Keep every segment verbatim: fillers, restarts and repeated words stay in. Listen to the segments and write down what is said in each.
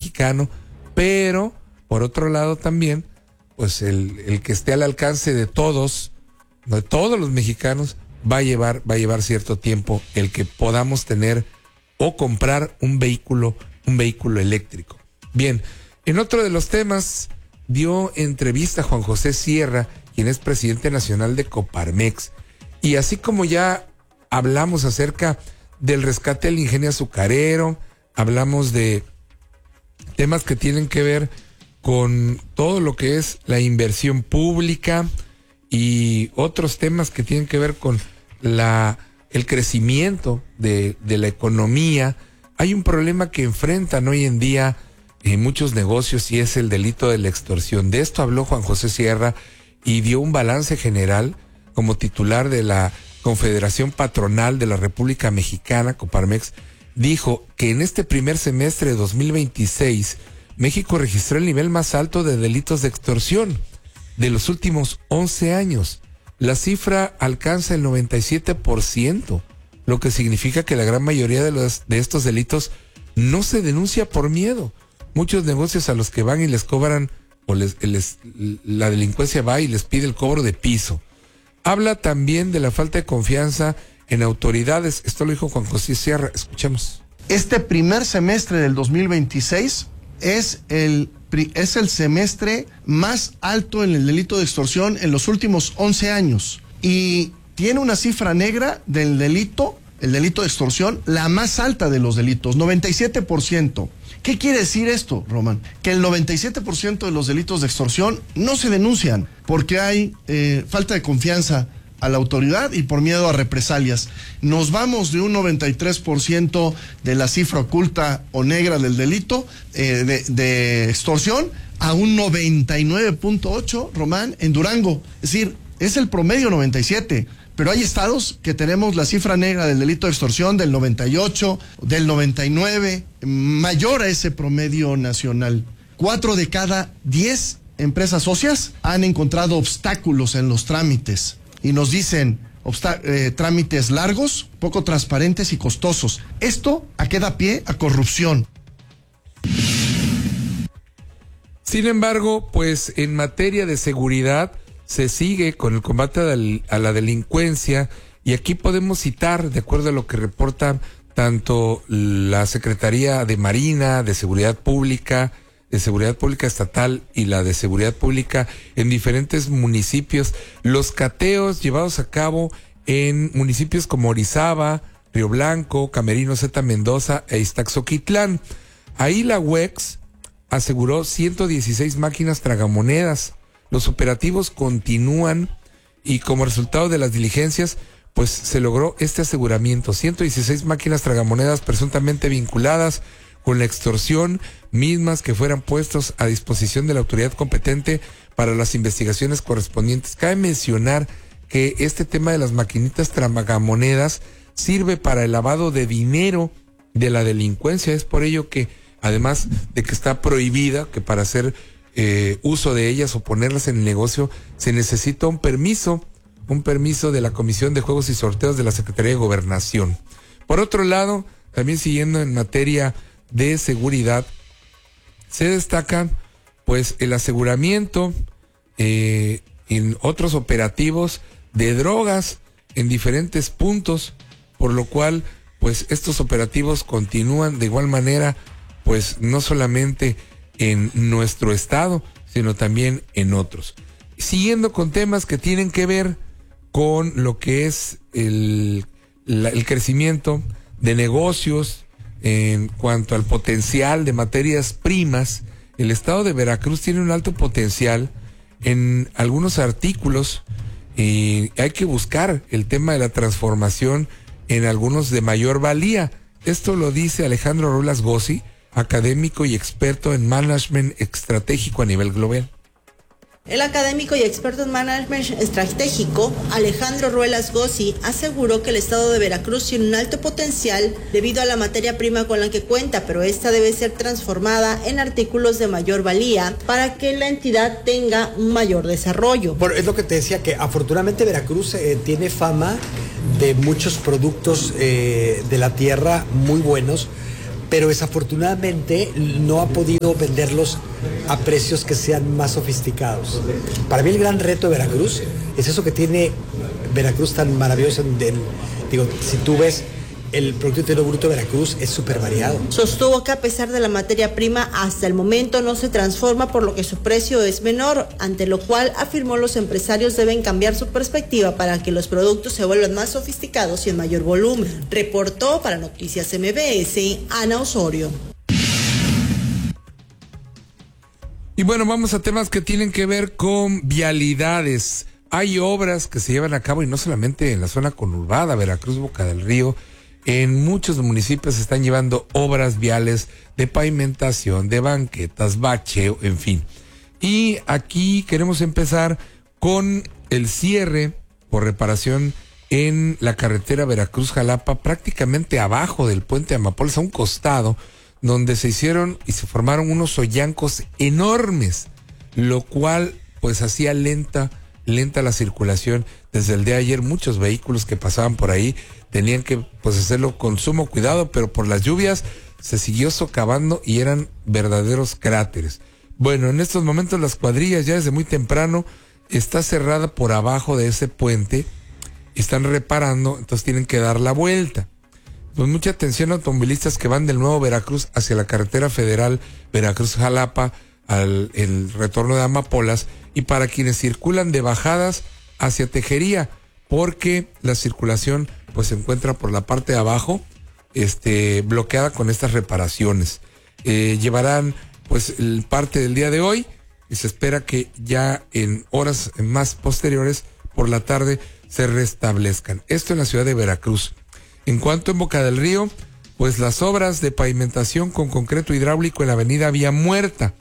mexicano, pero por otro lado también, pues el, el que esté al alcance de todos, de todos los mexicanos, va a llevar, va a llevar cierto tiempo el que podamos tener o comprar un vehículo, un vehículo eléctrico. Bien, en otro de los temas, dio entrevista a Juan José Sierra, quien es presidente nacional de Coparmex, y así como ya hablamos acerca del rescate del ingenio azucarero, hablamos de temas que tienen que ver con todo lo que es la inversión pública y otros temas que tienen que ver con la el crecimiento de, de la economía. Hay un problema que enfrentan hoy en día eh, muchos negocios y es el delito de la extorsión. De esto habló Juan José Sierra y dio un balance general como titular de la Confederación Patronal de la República Mexicana, Coparmex. Dijo que en este primer semestre de dos mil veintiséis, México registró el nivel más alto de delitos de extorsión de los últimos once años. La cifra alcanza el noventa y siete por ciento, lo que significa que la gran mayoría de, los, de estos delitos no se denuncia por miedo. Muchos negocios a los que van y les cobran, o les, les, la delincuencia va y les pide el cobro de piso. Habla también de la falta de confianza en autoridades. Esto lo dijo Juan José Sierra. Escuchemos. Este primer semestre del dos mil veintiséis es el, es el semestre más alto en el delito de extorsión en los últimos once años. Y tiene una cifra negra del delito, el delito de extorsión, la más alta de los delitos, noventa y siete por ciento. ¿Qué quiere decir esto, Román? Que el noventa y siete por ciento de los delitos de extorsión no se denuncian porque hay eh, falta de confianza a la autoridad y por miedo a represalias. Nos vamos de un noventa y tres por ciento de la cifra oculta o negra del delito eh, de, de extorsión a un noventa y nueve punto ocho, Román, en Durango. Es decir, es el promedio noventa y siete. Pero hay estados que tenemos la cifra negra del delito de extorsión del noventa y ocho, del noventa y nueve, mayor a ese promedio nacional. Cuatro de cada diez empresas socias han encontrado obstáculos en los trámites y nos dicen eh, trámites largos, poco transparentes y costosos. Esto a qué da pie a corrupción. Sin embargo, pues en materia de seguridad se sigue con el combate a la delincuencia y aquí podemos citar, de acuerdo a lo que reporta tanto la Secretaría de Marina, de Seguridad Pública, de Seguridad Pública Estatal y la de Seguridad Pública en diferentes municipios, los cateos llevados a cabo en municipios como Orizaba, Río Blanco, Camerino Zeta Mendoza e Iztaxoquitlán. Ahí la U E X aseguró ciento dieciséis máquinas tragamonedas. Los operativos continúan y como resultado de las diligencias, pues se logró este aseguramiento. ciento dieciséis máquinas tragamonedas presuntamente vinculadas con la extorsión, mismas que fueran puestos a disposición de la autoridad competente para las investigaciones correspondientes. Cabe mencionar que este tema de las maquinitas tragamonedas sirve para el lavado de dinero de la delincuencia. Es por ello que, además de que está prohibida, que para hacer Eh, uso de ellas o ponerlas en el negocio se necesita un permiso, un permiso de la Comisión de Juegos y Sorteos de la Secretaría de Gobernación. Por otro lado, también siguiendo en materia de seguridad, se destacan pues el aseguramiento eh, en otros operativos de drogas en diferentes puntos, por lo cual pues estos operativos continúan de igual manera, pues no solamente en nuestro estado, sino también en otros. Siguiendo con temas que tienen que ver con lo que es el, la, el crecimiento de negocios en cuanto al potencial de materias primas, el estado de Veracruz tiene un alto potencial en algunos artículos y hay que buscar el tema de la transformación en algunos de mayor valía. Esto lo dice Alejandro Ruelas Gossi, académico y experto en management estratégico a nivel global. El académico y experto en management estratégico, Alejandro Ruelas Gossi, aseguró que el estado de Veracruz tiene un alto potencial debido a la materia prima con la que cuenta, pero esta debe ser transformada en artículos de mayor valía para que la entidad tenga un mayor desarrollo. Bueno, es lo que te decía, que afortunadamente Veracruz eh, tiene fama de muchos productos eh, de la tierra muy buenos, pero desafortunadamente no ha podido venderlos a precios que sean más sofisticados. Para mí el gran reto de Veracruz es eso que tiene Veracruz tan maravilloso. En, en, digo, si tú ves el Producto Interior Bruto de Veracruz es súper variado. Sostuvo que a pesar de la materia prima, hasta el momento no se transforma, por lo que su precio es menor, ante lo cual afirmó los empresarios deben cambiar su perspectiva para que los productos se vuelvan más sofisticados y en mayor volumen. Reportó para Noticias M B S, Ana Osorio. Y bueno, vamos a temas que tienen que ver con vialidades. Hay obras que se llevan a cabo y no solamente en la zona conurbada, Veracruz, Boca del Río. En muchos municipios se están llevando obras viales de pavimentación, de banquetas, bacheo, en fin. Y aquí queremos empezar con el cierre por reparación en la carretera Veracruz-Jalapa, prácticamente abajo del puente Amapolas, a un costado, donde se hicieron y se formaron unos hoyancos enormes, lo cual pues hacía lenta, lenta la circulación. Desde el día de ayer muchos vehículos que pasaban por ahí tenían que pues hacerlo con sumo cuidado, pero por las lluvias se siguió socavando y eran verdaderos cráteres. Bueno, en estos momentos las cuadrillas ya desde muy temprano está cerrada por abajo de ese puente, están reparando, entonces tienen que dar la vuelta. Pues mucha atención a automovilistas que van del Nuevo Veracruz hacia la carretera federal Veracruz-Jalapa, al el retorno de Amapolas, y para quienes circulan de bajadas hacia Tejería, porque la circulación pues se encuentra por la parte de abajo, este, bloqueada con estas reparaciones. Eh, llevarán pues el parte del día de hoy y se espera que ya en horas más posteriores, por la tarde, se restablezcan. Esto en la ciudad de Veracruz. En cuanto en Boca del Río, pues las obras de pavimentación con concreto hidráulico en la avenida Vía Muerta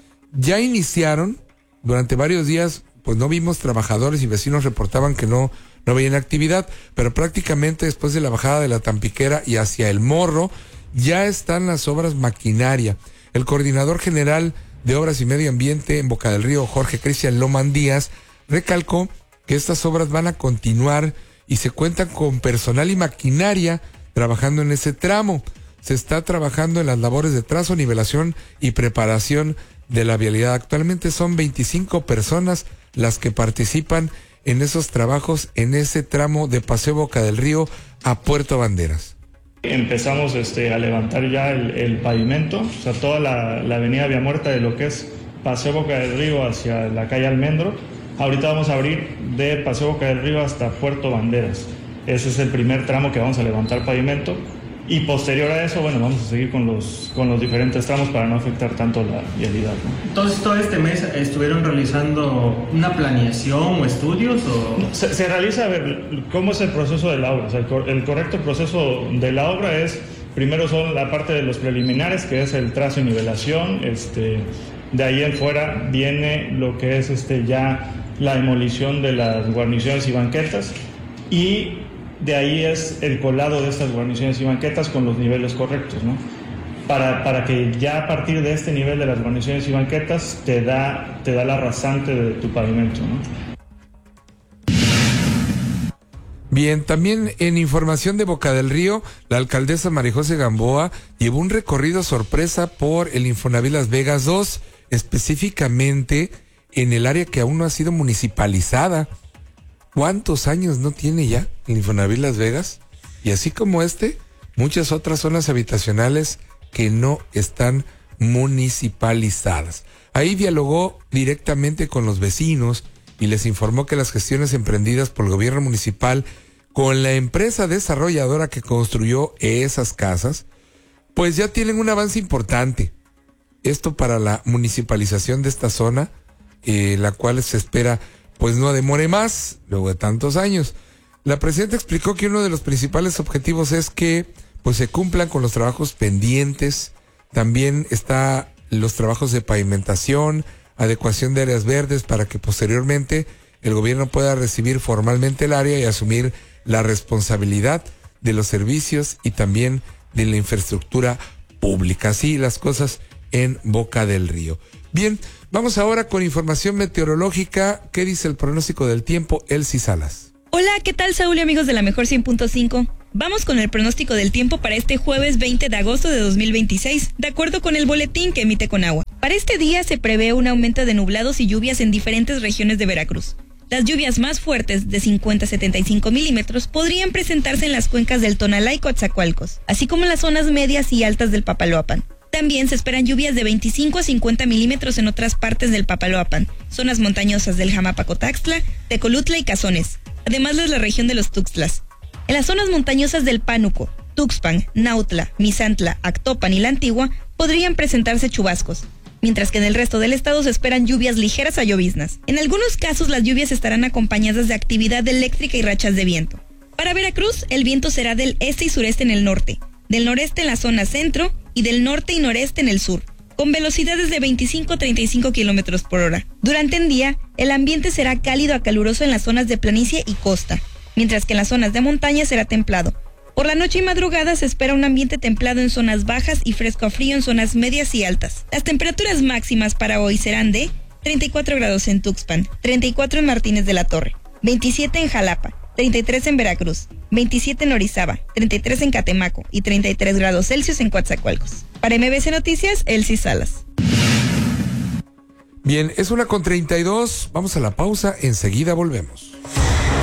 ya iniciaron. Durante varios días pues no vimos trabajadores y vecinos reportaban que no, no veían actividad, pero prácticamente después de la bajada de la Tampiquera y hacia el Morro, ya están las obras maquinaria. El coordinador general de Obras y Medio Ambiente en Boca del Río, Jorge Cristian Lomán Díaz, recalcó que estas obras van a continuar y se cuentan con personal y maquinaria trabajando en ese tramo. Se está trabajando en las labores de trazo, nivelación y preparación de la vialidad. Actualmente son veinticinco personas las que participan en esos trabajos en ese tramo de Paseo Boca del Río a Puerto Banderas. Empezamos este, a levantar ya el, el pavimento, o sea, toda la, la avenida Vía Muerta de lo que es Paseo Boca del Río hacia la calle Almendro. Ahorita vamos a abrir de Paseo Boca del Río hasta Puerto Banderas. Ese es el primer tramo que vamos a levantar pavimento. Y posterior a eso, bueno, vamos a seguir con los, con los diferentes tramos para no afectar tanto la vialidad, ¿no? Entonces, todo este mes estuvieron realizando una planeación o estudios o... Se, se realiza, a ver, cómo es el proceso de la obra. O sea, el, cor, el correcto proceso de la obra es, primero son la parte de los preliminares, que es el trazo y nivelación. Este, de ahí en fuera viene lo que es este, ya la demolición de las guarniciones y banquetas. Y de ahí es el colado de estas guarniciones y banquetas con los niveles correctos, ¿no? Para, para que ya a partir de este nivel de las guarniciones y banquetas te da, te da la rasante de tu pavimento, ¿no? Bien, también en información de Boca del Río, la alcaldesa María José Gamboa llevó un recorrido sorpresa por el Infonavit Las Vegas dos, específicamente en el área que aún no ha sido municipalizada. ¿Cuántos años no tiene ya el Infonavit Las Vegas? Y así como este, muchas otras zonas habitacionales que no están municipalizadas. Ahí dialogó directamente con los vecinos y les informó que las gestiones emprendidas por el gobierno municipal con la empresa desarrolladora que construyó esas casas, pues ya tienen un avance importante. Esto para la municipalización de esta zona, eh, la cual se espera pues no demore más, luego de tantos años. La presidenta explicó que uno de los principales objetivos es que pues se cumplan con los trabajos pendientes. También está los trabajos de pavimentación, adecuación de áreas verdes para que posteriormente el gobierno pueda recibir formalmente el área y asumir la responsabilidad de los servicios y también de la infraestructura pública. Así las cosas en Boca del Río. Bien, vamos ahora con información meteorológica. ¿Qué dice el pronóstico del tiempo? Elsie Salas. Hola, ¿qué tal, Saúl y amigos de la Mejor cien punto cinco? Vamos con el pronóstico del tiempo para este jueves veinte de agosto de dos mil veintiséis, de acuerdo con el boletín que emite Conagua. Para este día se prevé un aumento de nublados y lluvias en diferentes regiones de Veracruz. Las lluvias más fuertes, de cincuenta a setenta y cinco milímetros, podrían presentarse en las cuencas del Tonalá y Coatzacoalcos, así como en las zonas medias y altas del Papaloapan. También se esperan lluvias de veinticinco a cincuenta milímetros en otras partes del Papaloapan, zonas montañosas del Jamapacotaxtla, Tecolutla y Cazones, además de la región de los Tuxtlas. En las zonas montañosas del Pánuco, Tuxpan, Nautla, Misantla, Actopan y La Antigua podrían presentarse chubascos, mientras que en el resto del estado se esperan lluvias ligeras a lloviznas. En algunos casos las lluvias estarán acompañadas de actividad eléctrica y rachas de viento. Para Veracruz, el viento será del este y sureste en el norte, del noreste en la zona centro y del norte y noreste en el sur, con velocidades de veinticinco a treinta y cinco kilómetros por hora. Durante el día, el ambiente será cálido a caluroso en las zonas de planicie y costa, mientras que en las zonas de montaña será templado. Por la noche y madrugada se espera un ambiente templado en zonas bajas y fresco a frío en zonas medias y altas. Las temperaturas máximas para hoy serán de treinta y cuatro grados en Tuxpan, treinta y cuatro en Martínez de la Torre, veintisiete en Jalapa, treinta y tres en Veracruz, veintisiete en Orizaba, treinta y tres en Catemaco y treinta y tres grados Celsius en Coatzacoalcos. Para M B C Noticias, Elsie Salas. Bien, es una con treinta y dos. Vamos a la pausa, enseguida volvemos.